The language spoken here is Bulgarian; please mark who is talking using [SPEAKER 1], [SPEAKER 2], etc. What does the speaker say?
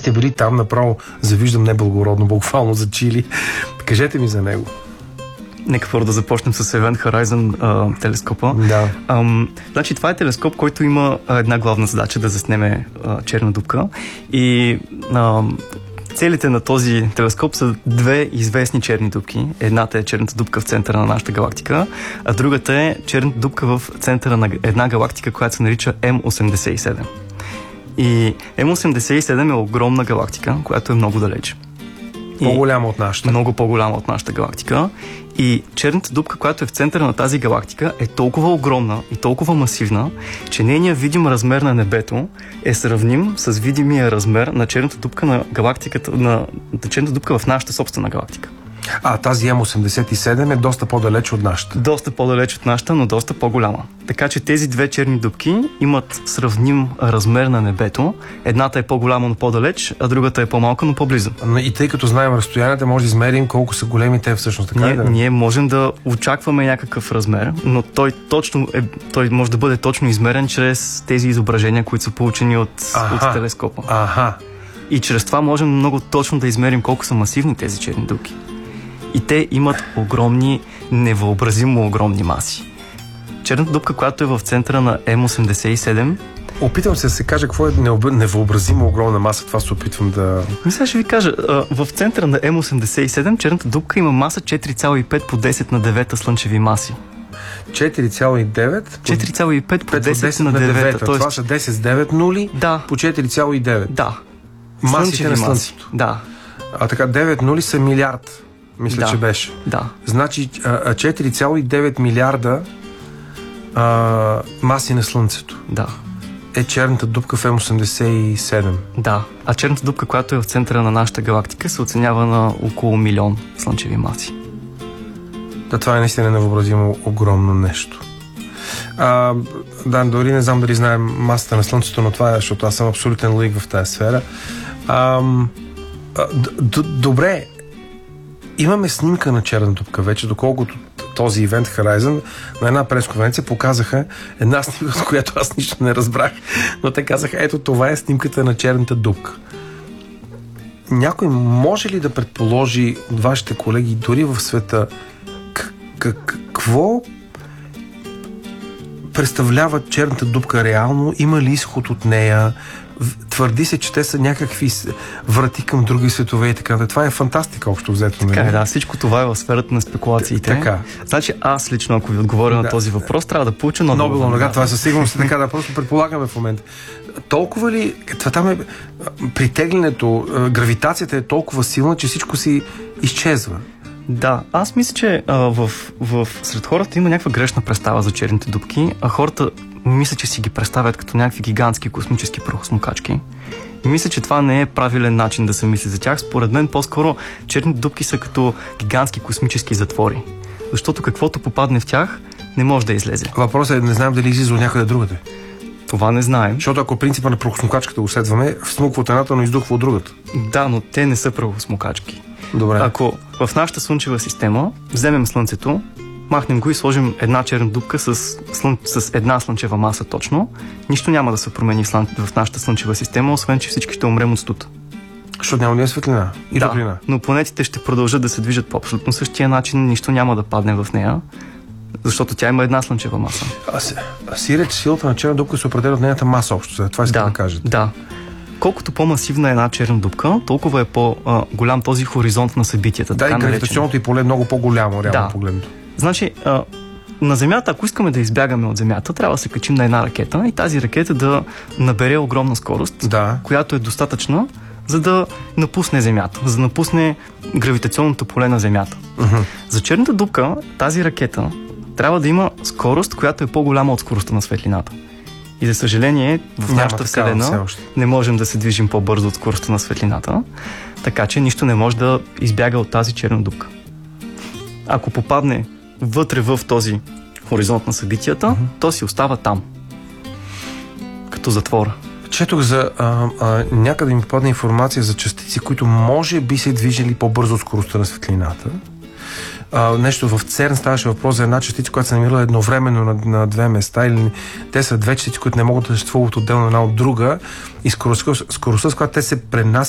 [SPEAKER 1] сте били там, направо завиждам неблагородно, буквално за Чили. Кажете ми за него.
[SPEAKER 2] Нека първо да започнем с Event Horizon телескопа.
[SPEAKER 1] Да.
[SPEAKER 2] Значи това е телескоп, който има една главна задача да заснеме черна дупка и целите на този телескоп са две известни черни дупки. Едната е черната дупка в центъра на нашата галактика, а другата е черната дупка в центъра на една галактика, която се нарича М87. И М87 е огромна галактика, която е много далеч.
[SPEAKER 1] По-голяма от нашата.
[SPEAKER 2] Много по-голяма от нашата галактика. И черната дупка, която е в центъра на тази галактика, е толкова огромна и толкова масивна, че нейният видим размер на небето е сравним с видимия размер на черната дупка на галактиката, на черната дупка в нашата собствена галактика.
[SPEAKER 1] Тази М87 е доста по-далеч от нашата.
[SPEAKER 2] Доста по-далеч от нашата, но доста по-голяма. Така че тези две черни дупки имат сравним размер на небето. Едната е по-голяма, но по-далеч, а другата е по-малка, но по-близо.
[SPEAKER 1] И тъй като знаем разстоянията, може да измерим колко са големи те всъщност. Така
[SPEAKER 2] ние можем да очакваме някакъв размер, но той може да бъде точно измерен чрез тези изображения, които са получени от телескопа. И чрез това можем много точно да измерим колко са масивни тези черни дупки. И те имат огромни, невъобразимо огромни маси. Черната дупка, която е в центъра на М87...
[SPEAKER 1] Опитвам се да се кажа какво е невъобразимо огромна маса. Това се опитвам да...
[SPEAKER 2] Мисля, ще ви кажа. В центъра на М87 черната дупка има маса 4,5 по 10 на 9 слънчеви маси.
[SPEAKER 1] 4,9?
[SPEAKER 2] 4,5 по 10 на 9.
[SPEAKER 1] Това са 10 с 9 нули по 4,9.
[SPEAKER 2] Да.
[SPEAKER 1] Масите на Слънцето.
[SPEAKER 2] Да.
[SPEAKER 1] Така, 9 нули са милиард. Мисля, че беше.
[SPEAKER 2] Да.
[SPEAKER 1] Значи 4,9 милиарда маси на Слънцето.
[SPEAKER 2] Да.
[SPEAKER 1] Е черната дупка в М87.
[SPEAKER 2] Да. А черната дупка, която е в центъра на нашата галактика, се оценява на около 1 милион слънчеви маси.
[SPEAKER 1] Да, това е наистина невъобразимо огромно нещо. Да, дори не знам дали знаем масата на Слънцето, но това е, защото аз съм абсолютен лаик в тази сфера. Добре, имаме снимка на черна дупка вече, доколкото този Event Horizon на една пресконференция показаха една снимка, от която аз нищо не разбрах, но те казаха, ето това е снимката на черната дупка. Някой може ли да предположи от вашите колеги дори в света какво представлява черната дупка реално? Има ли изход от нея? Твърди се, че те са някакви врати към други светове и така. Това е фантастика, общо взето.
[SPEAKER 2] Така е, да. Всичко това е в сферата на спекулациите.
[SPEAKER 1] Така.
[SPEAKER 2] Значи аз лично, ако ви отговоря на този въпрос, трябва да получа
[SPEAKER 1] Нобелова награда. Това със сигурност така, да просто предполагаме в момента. Толкова ли... Това там е... Притеглянето, гравитацията е толкова силна, че всичко си изчезва.
[SPEAKER 2] Да, аз мисля, че сред хората има някаква грешна представа за черните дупки, а хората мисля, че си ги представят като някакви гигантски космически прахосмукачки. Мисля, че това не е правилен начин да се мисли за тях. Според мен по-скоро черните дупки са като гигантски космически затвори. Защото каквото попадне в тях, не може да излезе.
[SPEAKER 1] Въпросът е, не знаем дали излиза от някъде другаде.
[SPEAKER 2] Това не знаем.
[SPEAKER 1] Защото ако принципа на прахосмукачката го следваме, всмуква от едната, но издухва от другата.
[SPEAKER 2] Да, но те не са прахосмукачки.
[SPEAKER 1] Добре.
[SPEAKER 2] Ако в нашата слънчева система вземем Слънцето, махнем го и сложим една черна дупка с една слънчева маса точно, нищо няма да се промени в нашата слънчева система, освен че всички ще умрем от студ.
[SPEAKER 1] Защото няма да е светлина и топлина.
[SPEAKER 2] Но планетите ще продължат да се движат по абсолютно същия начин, нищо няма да падне в нея, защото тя има една слънчева маса.
[SPEAKER 1] Сиреч, силата на черна дупка се определя от нейната маса общо. Това иска да кажете.
[SPEAKER 2] Да. Колкото по-масивна е една черна дупка, толкова е по-голям този хоризонт на събитията.
[SPEAKER 1] Да, и гравитационното й поле е много по-голямо, реално погледното.
[SPEAKER 2] Значи, на Земята, ако искаме да избягаме от Земята, трябва да се качим на една ракета и тази ракета да набере огромна скорост, която е достатъчна, за да напусне Земята, за да напусне гравитационното поле на Земята. За черната дупка тази ракета трябва да има скорост, която е по-голяма от скоростта на светлината. И за съжаление, в нашата Вселена не можем да се движим по-бързо от скоростта на светлината, така че нищо не може да избяга от тази черна дупка. Ако попадне вътре в този хоризонт на събитията, то си остава там. Като затвора.
[SPEAKER 1] Четох за някъде ми попадна информация за частици, които може би се движили по-бързо от скоростта на светлината. Нещо в ЦЕРН ставаше въпрос за една частица, която се намирала едновременно на две места, или те са две частици, които не могат да съществуват отделно една от друга, и скоростта, с която те се пренасят